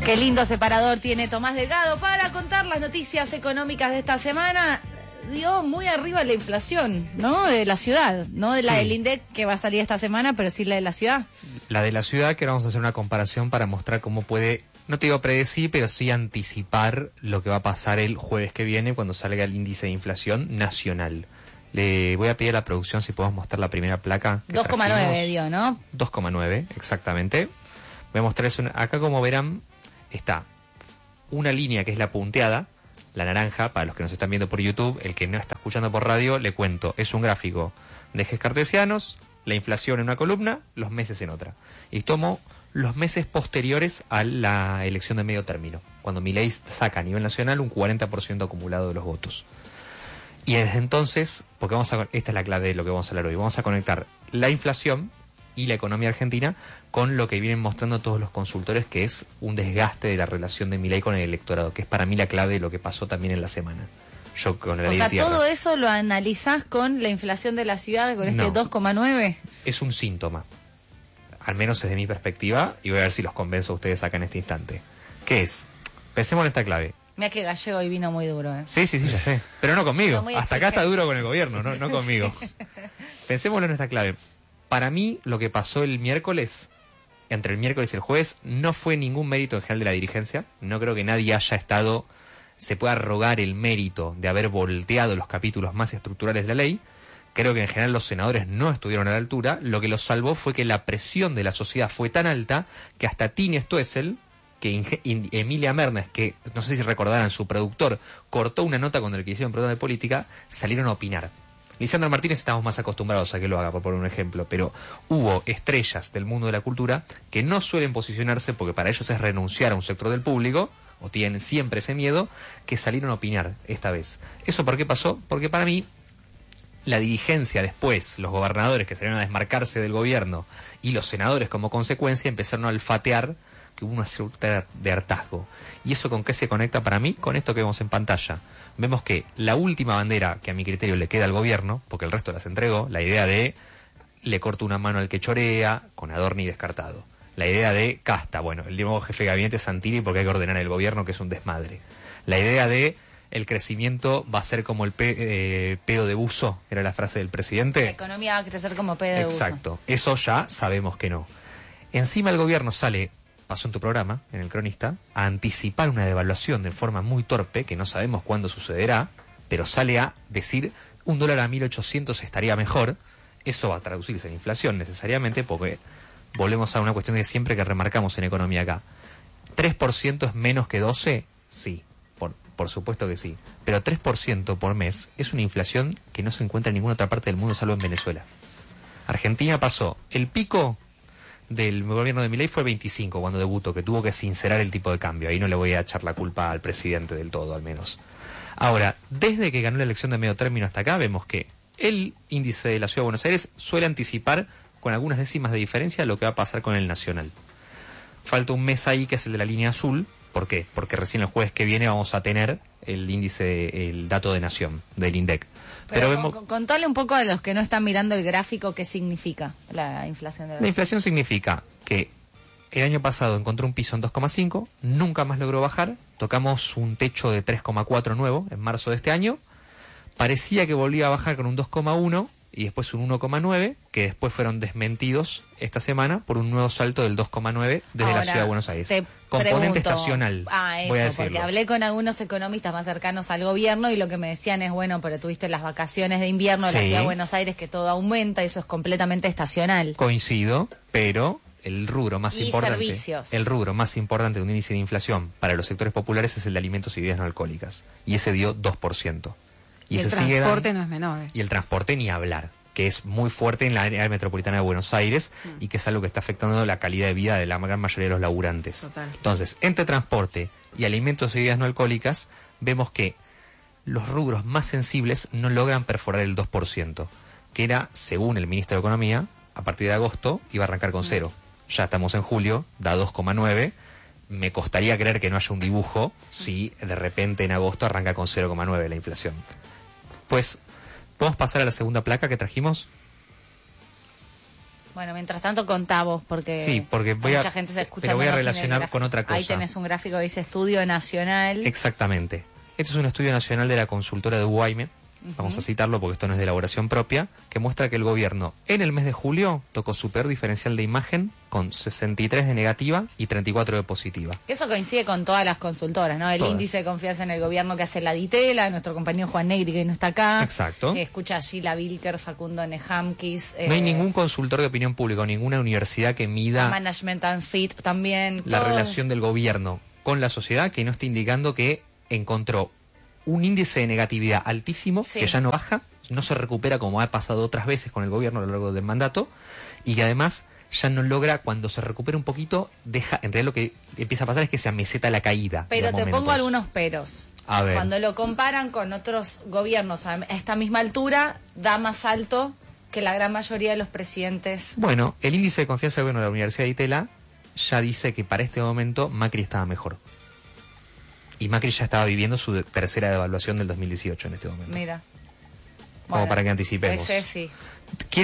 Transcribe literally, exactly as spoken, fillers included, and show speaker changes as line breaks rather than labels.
Qué lindo separador tiene Tomás Delgado para contar las noticias económicas de esta semana. Dio muy arriba la inflación, ¿no? De la ciudad, no de la sí. del INDEC que va a salir esta semana, pero sí la de la ciudad.
La de la ciudad, que ahora vamos a hacer una comparación para mostrar cómo puede, no te digo predecir, pero sí anticipar lo que va a pasar el jueves que viene cuando salga el índice de inflación nacional. Le voy a pedir a la producción si podemos mostrar la primera placa.
dos coma nueve dio, ¿no?
dos coma nueve, exactamente. Voy a mostrarles una, acá, como verán, está una línea que es la punteada, la naranja, para los que nos están viendo por YouTube. El que no está escuchando por radio, le cuento, es un gráfico de ejes cartesianos, la inflación en una columna, los meses en otra. Y tomo los meses posteriores a la elección de medio término, cuando Milei saca a nivel nacional un cuarenta por ciento acumulado de los votos. Y desde entonces, porque vamos a, esta es la clave de lo que vamos a hablar hoy, vamos a conectar la inflación y la economía argentina con lo que vienen mostrando todos los consultores, que es un desgaste de la relación de Milei con el electorado, que es para mí la clave de lo que pasó también en la semana. Yo con la
o
ley
sea,
de tierras,
todo eso lo analizás con la inflación de la ciudad, con este
no,
dos coma nueve.
Es un síntoma, al menos desde mi perspectiva, y voy a ver si los convenzo a ustedes acá en este instante. ¿Qué es? Pensemos en esta clave.
Mira que Gallego y vino muy duro, ¿eh?
Sí, sí, sí, ya sé. Pero no conmigo. Hasta exigente. Acá está duro con el gobierno, no, no conmigo. Sí. Pensémoslo en esta clave. Para mí, lo que pasó el miércoles, entre el miércoles y el jueves, no fue ningún mérito en general de la dirigencia. No creo que nadie haya estado, se pueda rogar el mérito de haber volteado los capítulos más estructurales de la ley. Creo que en general los senadores no estuvieron a la altura. Lo que los salvó fue que la presión de la sociedad fue tan alta que hasta Tini Stoessel, que Emilia Mernes, que no sé si recordarán, su productor, cortó una nota cuando le hicieron programa de política, salieron a opinar. Lisandro Martínez estamos más acostumbrados a que lo haga, por poner un ejemplo, pero hubo estrellas del mundo de la cultura que no suelen posicionarse porque para ellos es renunciar a un sector del público, o tienen siempre ese miedo, que salieron a opinar esta vez. ¿Eso por qué pasó? Porque para mí, la dirigencia después, los gobernadores que salieron a desmarcarse del gobierno y los senadores como consecuencia empezaron a olfatear que hubo una cierta de hartazgo. ¿Y eso con qué se conecta para mí? Con esto que vemos en pantalla. Vemos que la última bandera que a mi criterio le queda al gobierno, porque el resto las entregó, la idea de le corto una mano al que chorea, con Adorni descartado. La idea de casta, bueno, el nuevo jefe de gabinete es Santilli porque hay que ordenar el gobierno, que es un desmadre. La idea de el crecimiento va a ser como el pe, eh, pedo de buzo, era la frase del presidente.
La economía va a crecer como pedo de buzo.
Exacto, eso ya sabemos que no. Encima el gobierno sale, pasó en tu programa, en El Cronista, a anticipar una devaluación de forma muy torpe, que no sabemos cuándo sucederá, pero sale a decir un dólar a mil ochocientos estaría mejor. Eso va a traducirse en inflación necesariamente, porque volvemos a una cuestión de siempre que remarcamos en economía acá. ¿tres por ciento es menos que doce? Sí, por, por supuesto que sí. Pero tres por ciento por mes es una inflación que no se encuentra en ninguna otra parte del mundo salvo en Venezuela. Argentina pasó el pico del gobierno de Milei fue veinticinco cuando debutó, que tuvo que sincerar el tipo de cambio. Ahí no le voy a echar la culpa al presidente del todo, al menos. Ahora, desde que ganó la elección de medio término hasta acá, vemos que el índice de la Ciudad de Buenos Aires suele anticipar con algunas décimas de diferencia lo que va a pasar con el nacional. Falta un mes ahí, que es el de la línea azul. ¿Por qué? Porque recién el jueves que viene vamos a tener el índice, el dato de nación del INDEC.
Pero,
Pero vemos...
contale un poco a los que no están mirando el gráfico qué significa la inflación de la...
La inflación significa que el año pasado encontró un piso en dos coma cinco, nunca más logró bajar, tocamos un techo de tres coma cuatro nuevo en marzo de este año, parecía que volvía a bajar con un dos coma uno y después un uno coma nueve, que después fueron desmentidos esta semana por un nuevo salto del dos coma nueve desde
Ahora,
la Ciudad de Buenos Aires.
Te
Componente
pregunto,
estacional.
Ah,
voy a
eso, porque hablé con algunos economistas más cercanos al gobierno y lo que me decían es, bueno, pero tuviste las vacaciones de invierno de
sí.
la Ciudad de Buenos Aires, que todo aumenta, eso es completamente estacional.
Coincido, pero el rubro más
y
importante,
servicios.
el rubro más importante de un índice de inflación para los sectores populares es el de alimentos y bebidas no alcohólicas, y ese dio dos por ciento.
Y, y el transporte sigue, no es menor. ¿eh?
Y el transporte ni hablar, que es muy fuerte en la área metropolitana de Buenos Aires mm. y que es algo que está afectando la calidad de vida de la gran mayoría de los laburantes.
Total.
Entonces, entre transporte y alimentos y bebidas no alcohólicas, vemos que los rubros más sensibles no logran perforar el dos por ciento, que era, según el ministro de Economía, a partir de agosto iba a arrancar con cero. Ya estamos en julio, da dos coma nueve. Me costaría creer que no haya un dibujo si de repente en agosto arranca con cero coma nueve la inflación. Pues, ¿podemos pasar a la segunda placa que trajimos?
Bueno, mientras tanto contá vos, porque,
sí, porque voy a,
mucha gente se escucha.
Pero voy a relacionar con otra cosa.
Ahí tenés un gráfico que dice Estudio Nacional.
Exactamente. Este es un estudio nacional de la consultora de Guayme. Uh-huh. Vamos a citarlo porque esto no es de elaboración propia, que muestra que el gobierno en el mes de julio tocó su peor diferencial de imagen con sesenta y tres de negativa y treinta y cuatro de positiva.
Eso coincide con todas las consultoras, ¿no? El todas. Índice de confianza en el gobierno que hace la Ditela, nuestro compañero Juan Negri que no está acá.
Exacto.
Eh, escucha allí la Vilker, Facundo Nejamkis. Eh,
no hay ningún consultor de opinión pública o ninguna universidad que mida
Management and Fit también.
La
todos.
relación del gobierno con la sociedad que no está indicando que encontró un índice de negatividad altísimo, sí. que ya no baja, no se recupera como ha pasado otras veces con el gobierno a lo largo del mandato, y que además ya no logra, cuando se recupera un poquito, deja, en realidad lo que empieza a pasar es que se ameseta la caída.
Pero te
momentos.
pongo algunos peros.
A ver.
Cuando lo comparan con otros gobiernos a esta misma altura, da más alto que la gran mayoría de los presidentes.
Bueno, el índice de confianza del gobierno de la Universidad de Itela ya dice que para este momento Macri estaba mejor. Y Macri ya estaba viviendo su tercera devaluación del dos mil dieciocho en este momento.
Mira.
Como bueno, para que anticipemos.
Ese sí.